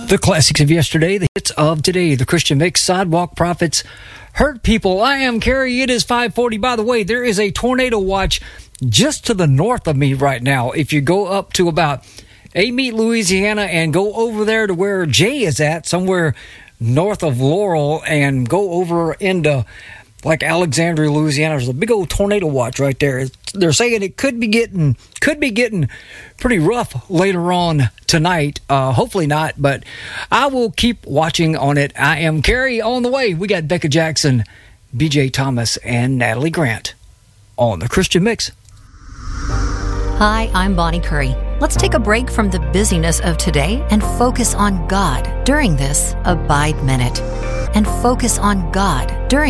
The classics of yesterday, the hits of today, the Christian Mix, Sidewalk Prophets, Hurt People. I am Carrie. It is 5:40. By the way, there is a tornado watch just to the north of me right now. If you go up to about Amite, Louisiana, and go over there to where Jay is at, somewhere north of Laurel, and go over into like Alexandria, Louisiana, there's a big old tornado watch right there. They're saying it could be getting pretty rough later on tonight. Hopefully not, but I will keep watching on it. I am Carrie on the way. We got Becca Jackson, BJ Thomas, and Natalie Grant on the Christian Mix. Hi, I'm Bonnie Curry. Let's take a break from the busyness of today and focus on God during this Abide Minute. And focus on God during